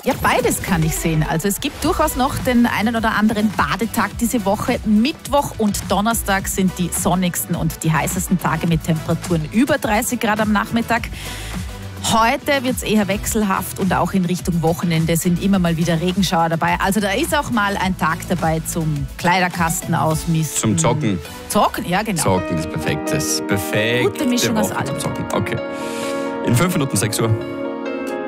Ja, beides kann ich sehen. Also es gibt durchaus noch den einen oder anderen Badetag diese Woche. Mittwoch und Donnerstag sind die sonnigsten und die heißesten Tage mit Temperaturen über 30 Grad am Nachmittag. Heute wird es eher wechselhaft und auch in Richtung Wochenende sind immer mal wieder Regenschauer dabei. Also da ist auch mal ein Tag dabei zum Kleiderkasten ausmisten. Zum Zocken. Zocken, ja genau. Zocken ist perfekt. Das ist perfekt. Gute Mischung aus allem. Okay. In 5 Minuten 6 Uhr.